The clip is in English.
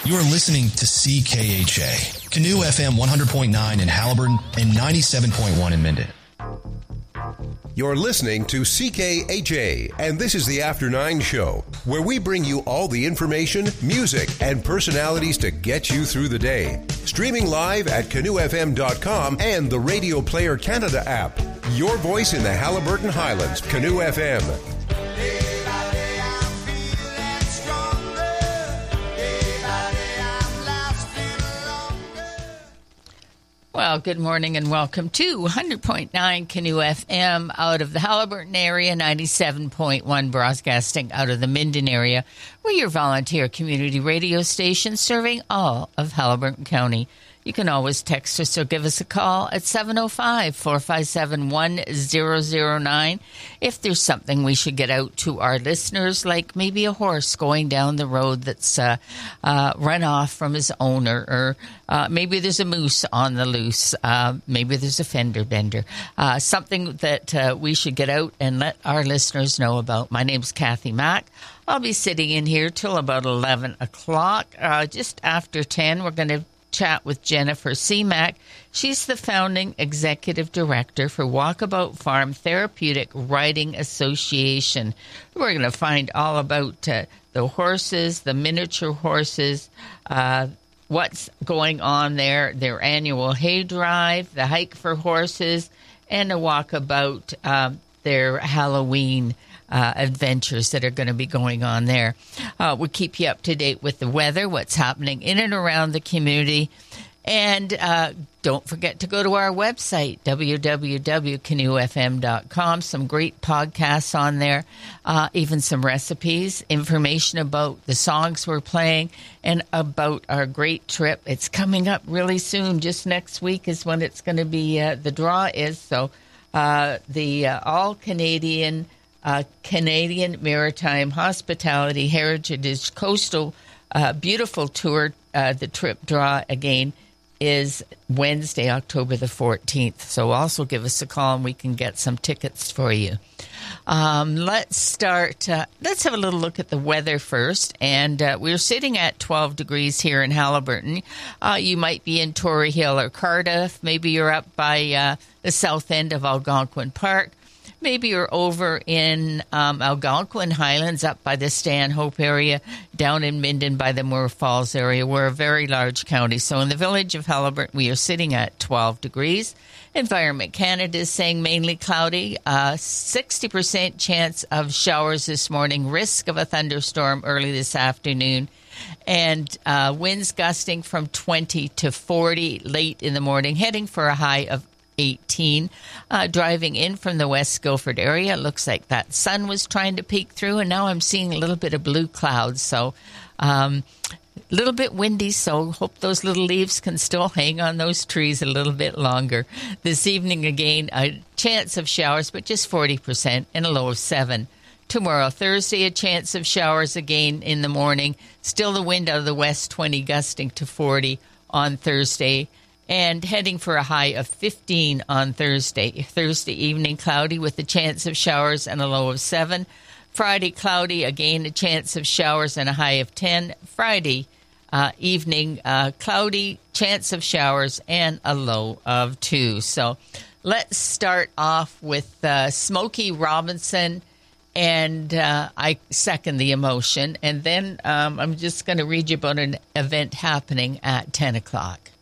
You're listening to CKHA, Canoe FM 100.9 in Haliburton and 97.1 in Minden. You're listening to CKHA, and this is the After 9 show, where we bring you all the information, music, and personalities to get you through the day. Streaming live at canoefm.com and the Radio Player Canada app. Your voice in the Haliburton Highlands, Canoe FM. Well, good morning and welcome to 100.9 Canoe FM out of the Haliburton area, 97.1 broadcasting out of the Minden area. We're your volunteer community radio station serving all of Haliburton County. You can always text us or give us a call at 705-457-1009 if there's something we should get out to our listeners, like maybe a horse going down the road that's run off from his owner, or maybe there's a moose on the loose, maybe there's a fender bender, something that we should get out and let our listeners know about. My name's Kathy Mack. I'll be sitting in here till about 11 o'clock. Just after 10, we're going to chat with Jennifer Seamack. She's the founding executive director for Walkabout Farm Therapeutic Riding Association. We're going to find all about the horses, the miniature horses, what's going on there, their annual hay drive, the hike for horses, and a walkabout, their Halloween adventures that are going to be going on there. We'll keep you up to date with the weather, what's happening in and around the community. And don't forget to go to our website, www.canoefm.com. Some great podcasts on there, even some recipes, information about the songs we're playing, and about our great trip. It's coming up really soon. Just next week is when it's going to be, the draw is. So the all-Canadian Canadian Maritime Hospitality Heritage Coastal Beautiful Tour. The trip draw again is Wednesday, October the 14th. So also give us a call and we can get some tickets for you. Let's start. Let's have a little look at the weather first. And we're sitting at 12 degrees here in Haliburton. You might be in Tory Hill or Cardiff. Maybe you're up by the south end of Algonquin Park. Maybe you're over in Algonquin Highlands, up by the Stanhope area, down in Minden by the Moore Falls area. We're a very large county. So in the village of Haliburton, we are sitting at 12 degrees. Environment Canada is saying mainly cloudy, 60% chance of showers this morning, risk of a thunderstorm early this afternoon, and winds gusting from 20 to 40 late in the morning, heading for a high of 18. Driving in from the West Guildford area, it looks like that sun was trying to peek through, and now I'm seeing a little bit of blue clouds. So a little bit windy, so hope those little leaves can still hang on those trees a little bit longer. This evening, again, a chance of showers, but just 40% and a low of 7. Tomorrow, Thursday, a chance of showers again in the morning. Still the wind out of the west, 20 gusting to 40 on Thursday. And heading for a high of 15 on Thursday. Thursday evening, cloudy with a chance of showers and a low of 7. Friday, cloudy, again, a chance of showers and a high of 10. Friday evening, cloudy, chance of showers and a low of 2. So let's start off with Smokey Robinson, and I second the emotion. And then I'm just going to read you about an event happening at 10 o'clock.